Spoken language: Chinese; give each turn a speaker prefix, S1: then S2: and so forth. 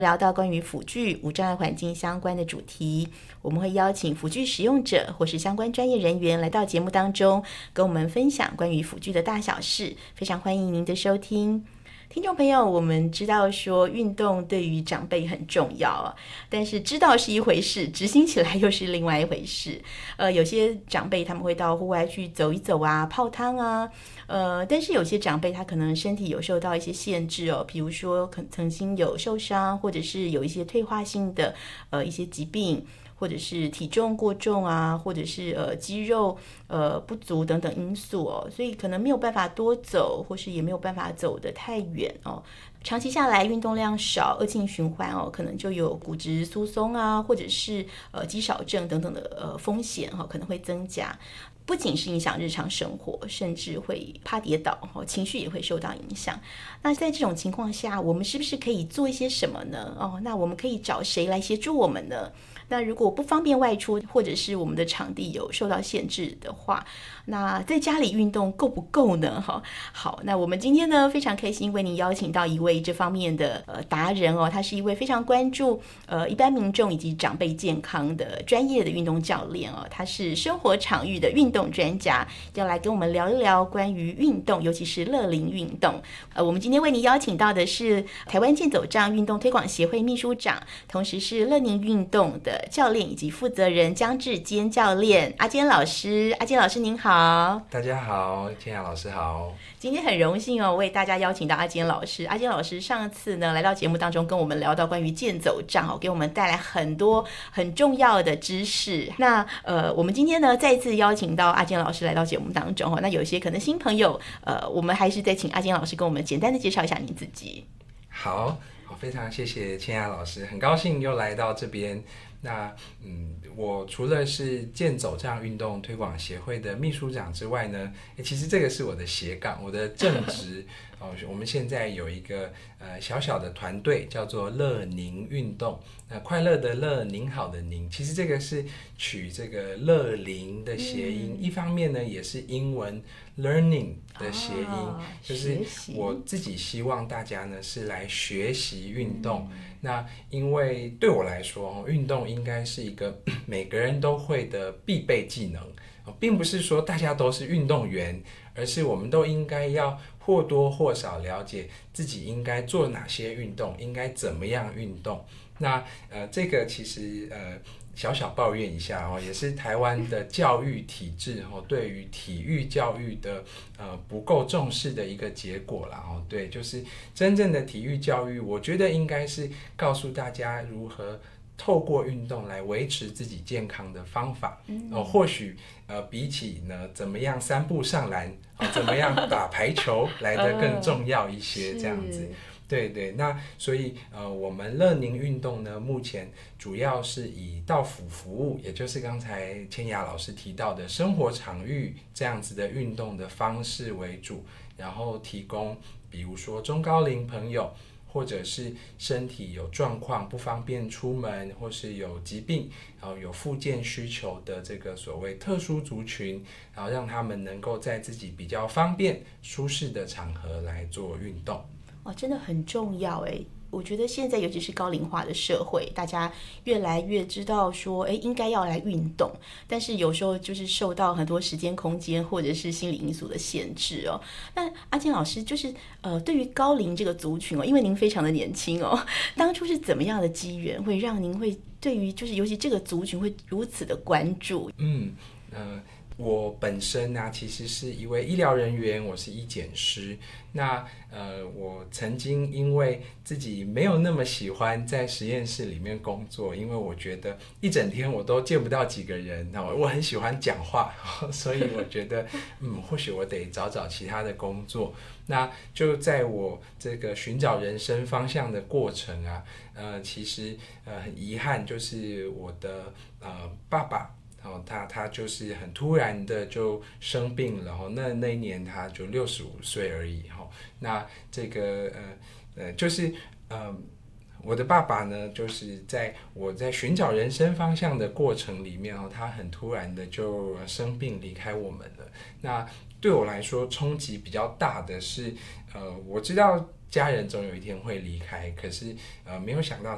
S1: 聊到关于辅具无障碍环境相关的主题，我们会邀请辅具使用者或是相关专业人员来到节目当中，跟我们分享关于辅具的大小事。非常欢迎您的收听。听众朋友，我们知道说运动对于长辈很重要，但是知道是一回事，执行起来又是另外一回事。有些长辈他们会到户外去走一走啊，泡汤啊，但是有些长辈他可能身体有受到一些限制哦，比如说曾经有受伤，或者是有一些退化性的一些疾病，或者是体重过重啊，或者是肌肉不足等等因素哦，所以可能没有办法多走，或是也没有办法走得太远哦。长期下来运动量少，恶性循环哦，可能就有骨质疏松啊，或者是肌少症等等的风险哈、可能会增加。不仅是影响日常生活，甚至会怕跌倒，情绪也会受到影响。那在这种情况下，我们是不是可以做一些什么呢？那我们可以找谁来协助我们呢？那如果不方便外出，或者是我们的场地有受到限制的话，那在家里运动够不够呢？好，那我们今天呢非常开心为您邀请到一位这方面的达人哦，他是一位非常关注一般民众以及长辈健康的专业的运动教练哦，他是生活场域的运动专家，要来跟我们聊一聊关于运动，尤其是乐龄运动。我们今天为您邀请到的是台湾健走障运动推广协会秘书长，同时是乐龄运动的教练以及负责人江志坚教练，阿坚老师。阿坚老师您好。
S2: 大家好，天雅老师好。
S1: 今天很荣幸哦，为大家邀请到阿坚老师。阿坚老师上次呢来到节目当中，跟我们聊到关于健走障哦，给我们带来很多很重要的知识。那我们今天呢再次邀请到阿坚老师来到节目当中哦。那有些可能新朋友，我们还是再请阿坚老师跟我们简单的介绍一下您自己。
S2: 好，非常谢谢千雅老师，很高兴又来到这边。那我除了是健走障运动推广协会的秘书长之外呢，其实这个是我的斜杠，我的正职我们现在有一个小小的团队叫做乐宁运动，快乐的乐，宁好的宁，其实这个是取这个乐龄的谐音，一方面呢也是英文 learning 的谐音，就是我自己希望大家呢是来学习运动。那因为对我来说，运动应该是一个每个人都会的必备技能，并不是说大家都是运动员，而是我们都应该要或多或少了解自己应该做哪些运动，应该怎么样运动。那这个其实小小抱怨一下也是台湾的教育体制对于体育教育的不够重视的一个结果啦对，就是真正的体育教育，我觉得应该是告诉大家如何透过运动来维持自己健康的方法或许比起呢怎么样3步上篮怎么样打排球来得更重要一些这样子。对，那所以我们乐宁运动呢，目前主要是以到府服务，也就是刚才千雅老师提到的生活场域这样子的运动的方式为主，然后提供比如说中高龄朋友，或者是身体有状况不方便出门，或是有疾病，然后有复健需求的这个所谓特殊族群，然后让他们能够在自己比较方便舒适的场合来做运动。
S1: 真的很重要诶。我觉得现在尤其是高龄化的社会，大家越来越知道说应该要来运动，但是有时候就是受到很多时间空间或者是心理因素的限制哦。那阿坚老师就是对于高龄这个族群因为您非常的年轻当初是怎么样的机缘会让您会对于就是尤其这个族群会如此的关注？
S2: 我本身其实是一位医疗人员，我是医检师。那我曾经因为自己没有那么喜欢在实验室里面工作，因为我觉得一整天我都见不到几个人，我很喜欢讲话，所以我觉得或许我得找其他的工作。那就在我这个寻找人生方向的过程其实很遗憾，就是我的爸爸他就是很突然的就生病了那一年他就65岁而已那这个就是我的爸爸呢，就是在我在寻找人生方向的过程里面他很突然的就生病离开我们了。那对我来说冲击比较大的是我知道家人总有一天会离开，可是没有想到